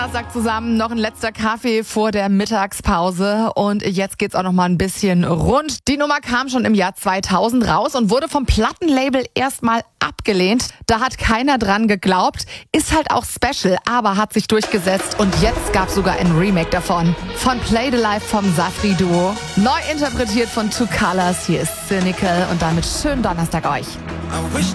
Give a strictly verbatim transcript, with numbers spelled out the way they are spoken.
Sagt zusammen, noch ein letzter Kaffee vor der Mittagspause und jetzt geht's auch noch mal ein bisschen rund. Die Nummer kam schon im Jahr zweitausend raus und wurde vom Plattenlabel erstmal abgelehnt. Da hat keiner dran geglaubt. Ist halt auch special, aber hat sich durchgesetzt und jetzt gab's sogar ein Remake davon. Von Play the Life vom Safri-Duo. Neu interpretiert von Two Colors. Hier ist Cynical und damit schönen Donnerstag euch.